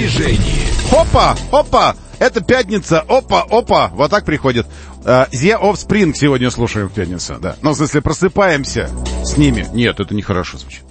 движении. Опа, опа, это пятница, опа, опа, вот так приходит. The Offspring сегодня слушаем в пятницу, да. Ну, в смысле, просыпаемся с ними. Нет, это нехорошо звучит.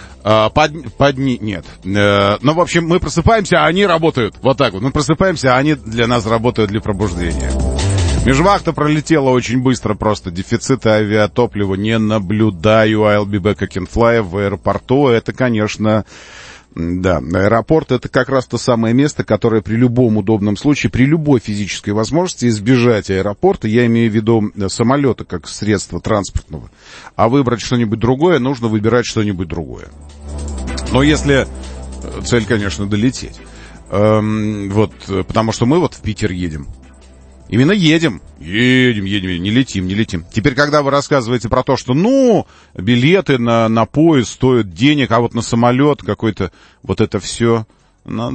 Нет. Ну, в общем, мы просыпаемся, а они работают. Вот так вот. Мы просыпаемся, а они для нас работают для пробуждения. Межвахта пролетела очень быстро просто. Дефицита авиатоплива не наблюдаю. I'll be back, I can fly в аэропорту. Это, конечно... Да, аэропорт — это как раз то самое место, которое при любом удобном случае, при любой физической возможности избежать аэропорта, я имею в виду самолета как средство транспортного, а выбрать что-нибудь другое, нужно выбирать что-нибудь другое. Но если цель, конечно, долететь. Вот, потому что мы вот в Питер едем. Именно едем, не летим. Теперь, когда вы рассказываете про то, что, билеты на поезд стоят денег, а вот на самолет какой-то, вот это все... Ну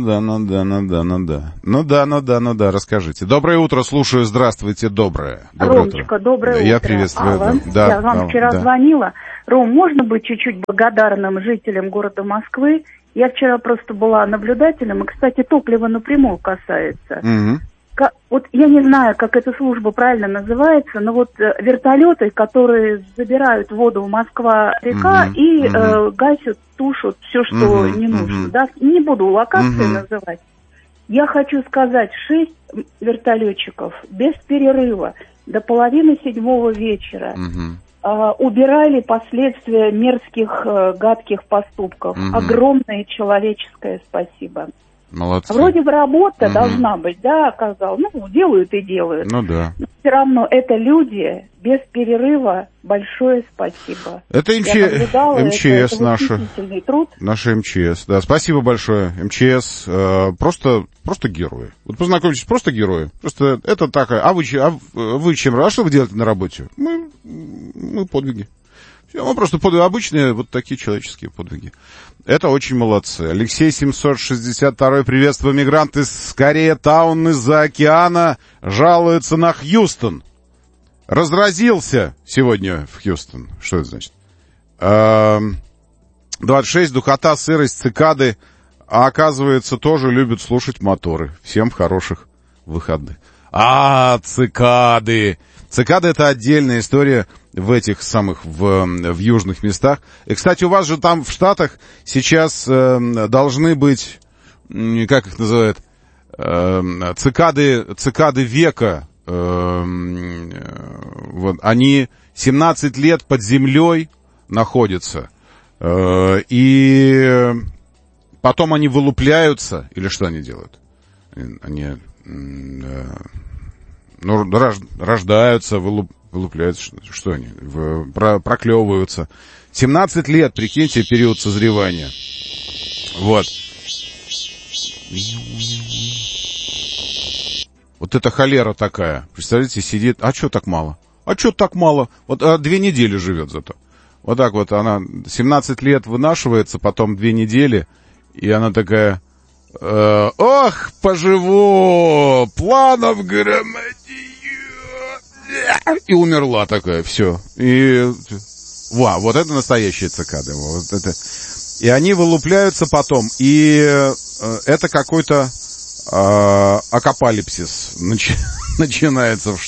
да, расскажите. Доброе утро, слушаю, здравствуйте, доброе Ромочка, утро. доброе утро. Я приветствую. Я вам вчера звонила. Ром, можно быть чуть-чуть благодарным жителям города Москвы? Я вчера просто была наблюдателем, и, кстати, топливо напрямую касается. Угу. Вот я не знаю, как эта служба правильно называется, но вот вертолеты, которые забирают воду в Москва-река и гасят, тушат все, что не нужно. Да? Не буду локации называть. Я хочу сказать, 6 вертолетчиков без перерыва до 6:30 вечера убирали последствия мерзких, гадких поступков. Огромное человеческое спасибо. Молодцы. Вроде бы работа должна быть, да, оказалось. Делают и делают. Ну да. Но все равно это люди без перерыва. Большое спасибо. Это МЧС это наша. Труд. Наша МЧС. Да, спасибо большое. МЧС просто герои. Вот познакомьтесь, просто герои. Просто это такая. А вы чем? А что вы делаете на работе? Мы подвиги. Мы просто обычные вот такие человеческие подвиги. Это очень молодцы. Алексей 762, приветствую, мигрант из Корея-таун из-за океана жалуется на Хьюстон. Разразился сегодня в Хьюстон. Что это значит? 26, духота, сырость, цикады. А оказывается, тоже любят слушать моторы. Всем хороших выходных. Цикады. Цикады — это отдельная история в этих самых, в южных местах. И, кстати, у вас же там в Штатах сейчас должны быть, как их называют, цикады века. Вот, они 17 лет под землей находятся. И потом они вылупляются. Или что они делают? Они... рождаются, вылупляются, что они, проклевываются. 17 лет, прикиньте, период созревания. Вот. Вот это холера такая. Представляете, сидит, а что так мало? Вот 2 недели живет зато. Вот так вот она 17 лет вынашивается, потом 2 недели, и она такая... ох, поживу, планов громадью. И умерла такая, все. И вот это настоящие цикады. Вот это. И они вылупляются потом. И это какой-то апокалипсис начинается в